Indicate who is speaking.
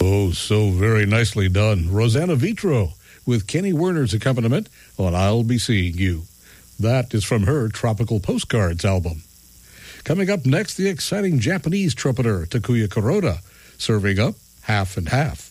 Speaker 1: Oh, so very nicely done. Rosanna Vitro with Kenny Werner's accompaniment on I'll Be Seeing You. That is from her Tropical Postcards album. Coming up next, the exciting Japanese trumpeter Takuya Kuroda, serving up Half and Half.